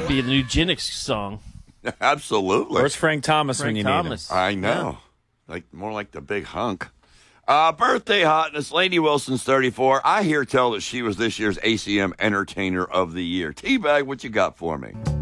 be a eugenics song. Absolutely. Where's Frank Thomas when you need him? I know. More like the big hunk. Birthday hotness. Lady Wilson's 34. I hear tell that she was this year's ACM Entertainer of the Year. Teabag, what you got for me?